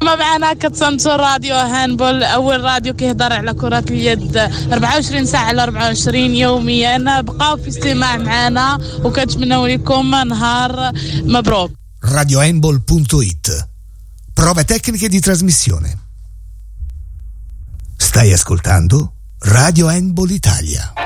ما معنا كتصنتو راديو هاندبول، أول راديو كيهضر على كرة اليد 24 ساعة على 24 يوميا. بقاو في استماع معنا وكنتمنوا لكم نهار مبروك. radiohandball.it. Prove tecniche di trasmissione. Stai ascoltando Radio Handball Italia.